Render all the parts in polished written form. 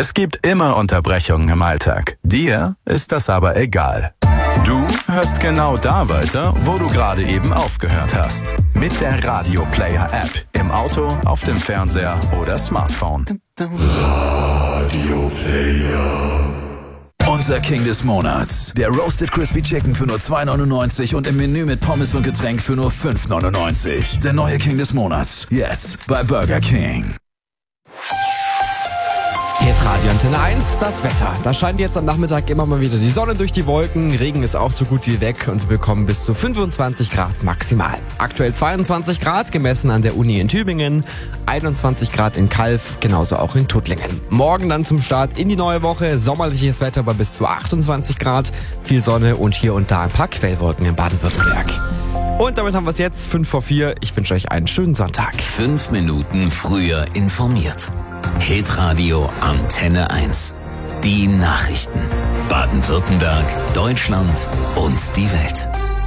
Es gibt immer Unterbrechungen im Alltag. Dir ist das aber egal. Du hörst genau da weiter, wo du gerade eben aufgehört hast. Mit der Radio Player App. Im Auto, auf dem Fernseher oder Smartphone. Radio Player. Unser King des Monats. Der Roasted Crispy Chicken für nur 2,99 und im Menü mit Pommes und Getränk für nur 5,99. Der neue King des Monats. Jetzt bei Burger King. Jetzt Radio Antenne 1, das Wetter. Da scheint jetzt am Nachmittag immer mal wieder die Sonne durch die Wolken. Regen ist auch so gut wie weg und wir bekommen bis zu 25 Grad maximal. Aktuell 22 Grad, gemessen an der Uni in Tübingen. 21 Grad in Calw, genauso auch in Tuttlingen. Morgen dann zum Start in die neue Woche. Sommerliches Wetter bei bis zu 28 Grad. Viel Sonne und hier und da ein paar Quellwolken in Baden-Württemberg. Und damit haben wir es jetzt, 5 vor 4. Ich wünsche euch einen schönen Sonntag. 5 Minuten früher informiert. Hitradio Antenne 1. Die Nachrichten. Baden-Württemberg, Deutschland und die Welt.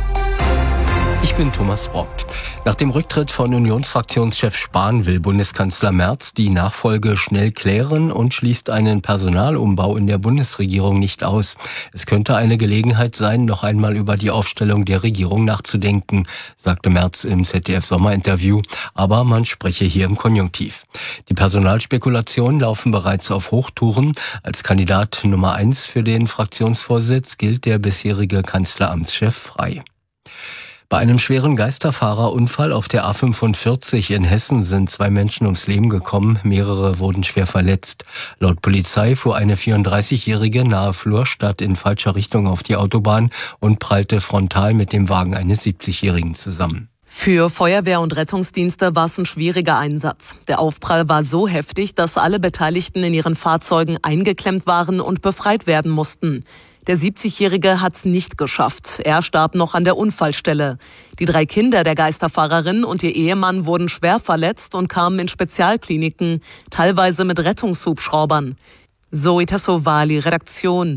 Ich bin Thomas Brock. Nach dem Rücktritt von Unionsfraktionschef Spahn will Bundeskanzler Merz die Nachfolge schnell klären und schließt einen Personalumbau in der Bundesregierung nicht aus. Es könnte eine Gelegenheit sein, noch einmal über die Aufstellung der Regierung nachzudenken, sagte Merz im ZDF-Sommerinterview, aber man spreche hier im Konjunktiv. Die Personalspekulationen laufen bereits auf Hochtouren. Als Kandidat Nummer 1 für den Fraktionsvorsitz gilt der bisherige Kanzleramtschef frei. Bei einem schweren Geisterfahrerunfall auf der A45 in Hessen sind 2 Menschen ums Leben gekommen, mehrere wurden schwer verletzt. Laut Polizei fuhr eine 34-Jährige nahe Flurstadt in falscher Richtung auf die Autobahn und prallte frontal mit dem Wagen eines 70-Jährigen zusammen. Für Feuerwehr und Rettungsdienste war es ein schwieriger Einsatz. Der Aufprall war so heftig, dass alle Beteiligten in ihren Fahrzeugen eingeklemmt waren und befreit werden mussten. Der 70-Jährige hat's nicht geschafft. Er starb noch an der Unfallstelle. Die 3 Kinder der Geisterfahrerin und ihr Ehemann wurden schwer verletzt und kamen in Spezialkliniken, teilweise mit Rettungshubschraubern. Zoe Tassovali, Redaktion.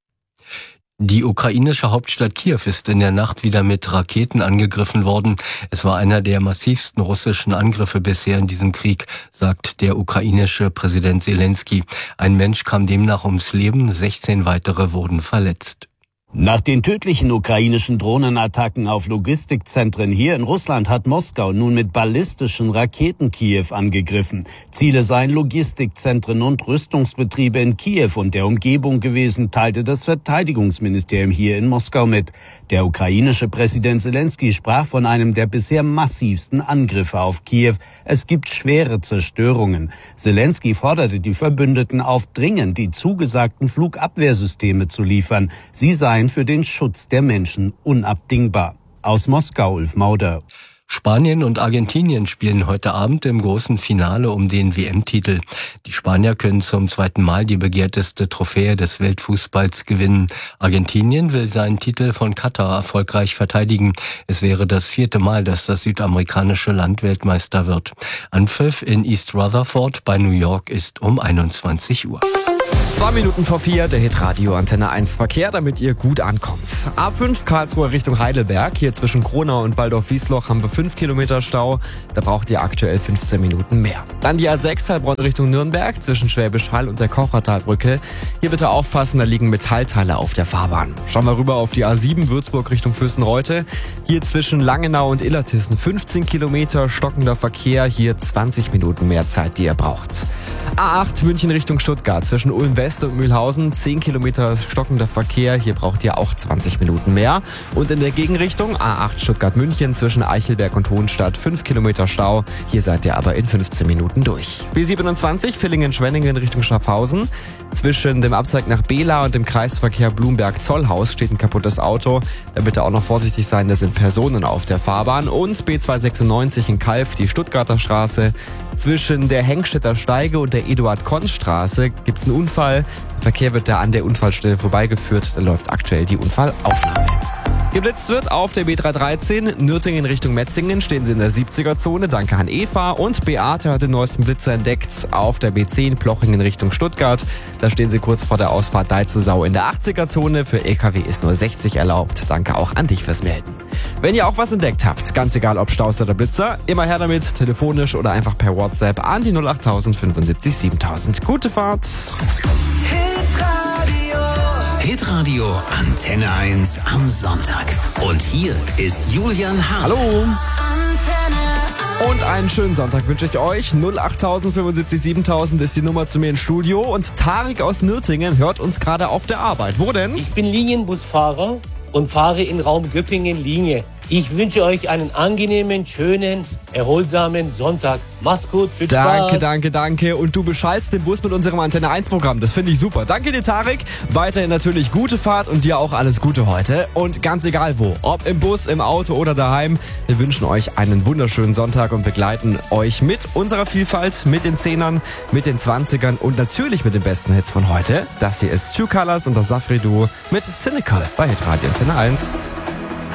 Die ukrainische Hauptstadt Kiew ist in der Nacht wieder mit Raketen angegriffen worden. Es war einer der massivsten russischen Angriffe bisher in diesem Krieg, sagt der ukrainische Präsident Zelensky. Ein Mensch kam demnach ums Leben, 16 weitere wurden verletzt. Nach den tödlichen ukrainischen Drohnenattacken auf Logistikzentren hier in Russland hat Moskau nun mit ballistischen Raketen Kiew angegriffen. Ziele seien Logistikzentren und Rüstungsbetriebe in Kiew und der Umgebung gewesen, teilte das Verteidigungsministerium hier in Moskau mit. Der ukrainische Präsident Zelensky sprach von einem der bisher massivsten Angriffe auf Kiew. Es gibt schwere Zerstörungen. Zelensky forderte die Verbündeten auf, dringend die zugesagten Flugabwehrsysteme zu liefern. Sie seien für den Schutz der Menschen unabdingbar. Aus Moskau, Ulf Mauder. Spanien und Argentinien spielen heute Abend im großen Finale um den WM-Titel. Die Spanier können zum 2. Mal die begehrteste Trophäe des Weltfußballs gewinnen. Argentinien will seinen Titel von Katar erfolgreich verteidigen. Es wäre das 4. Mal, dass das südamerikanische Land Weltmeister wird. Anpfiff in East Rutherford bei New York ist um 21 Uhr. 2 Minuten vor 4, der Hitradio Antenne 1 Verkehr, damit ihr gut ankommt. A5 Karlsruhe Richtung Heidelberg. Hier zwischen Kronau und Waldorf-Wiesloch haben wir 5 Kilometer Stau. Da braucht ihr aktuell 15 Minuten mehr. Dann die A6 Heilbronn Richtung Nürnberg zwischen Schwäbisch Hall und der Kochertalbrücke. Hier bitte aufpassen, da liegen Metallteile auf der Fahrbahn. Schauen wir rüber auf die A7 Würzburg Richtung Vösenreute. Hier zwischen Langenau und Illertissen 15 Kilometer stockender Verkehr. Hier 20 Minuten mehr Zeit, die ihr braucht. A8 München Richtung Stuttgart zwischen Ulm-West und Mühlhausen 10 Kilometer stockender Verkehr. Hier braucht ihr auch 20 Minuten mehr. Und in der Gegenrichtung A8 Stuttgart-München zwischen Eichelberg und Hohenstadt 5 Kilometer Stau. Hier seid ihr aber in 15 Minuten durch. B27 Villingen-Schwenningen Richtung Schaffhausen. Zwischen dem Abzweig nach Bela und dem Kreisverkehr Blumberg-Zollhaus steht ein kaputtes Auto. Da bitte auch noch vorsichtig sein, da sind Personen auf der Fahrbahn. Und B296 in Calw, die Stuttgarter Straße. Zwischen der Hengstedter Steige und der Eduard-Konz-Straße gibt es einen Unfall. Der Verkehr wird da an der Unfallstelle vorbeigeführt. Da läuft aktuell die Unfallaufnahme. Geblitzt wird auf der B313, Nürtingen Richtung Metzingen stehen Sie in der 70er-Zone, danke an Eva. Und Beate hat den neuesten Blitzer entdeckt auf der B10 Plochingen Richtung Stuttgart. Da stehen Sie kurz vor der Ausfahrt Deitzelsau in der 80er-Zone. Für LKW ist nur 60 erlaubt. Danke auch an dich fürs Melden. Wenn ihr auch was entdeckt habt, ganz egal ob Staus oder Blitzer, immer her damit, telefonisch oder einfach per WhatsApp an die 08000 75 7000. Gute Fahrt! Hitradio Antenne 1 am Sonntag. Und hier ist Julian Hase. Hallo! Und einen schönen Sonntag wünsche ich euch. 08000 75 7000 ist die Nummer zu mir ins Studio. Und Tarek aus Nürtingen hört uns gerade auf der Arbeit. Wo denn? Ich bin Linienbusfahrer und fahre in Raum Göppingen-Linie. Ich wünsche euch einen angenehmen, schönen, erholsamen Sonntag. Macht's gut, viel Spaß. Danke. Und du beschallst den Bus mit unserem Antenne 1 Programm. Das finde ich super. Danke dir, Tarek. Weiterhin natürlich gute Fahrt und dir auch alles Gute heute. Und ganz egal wo, ob im Bus, im Auto oder daheim, wir wünschen euch einen wunderschönen Sonntag und begleiten euch mit unserer Vielfalt, mit den 10ern, mit den 20ern und natürlich mit den besten Hits von heute. Das hier ist Two Colors und das Safri Duo mit Cynical bei Hitradio Antenne 1.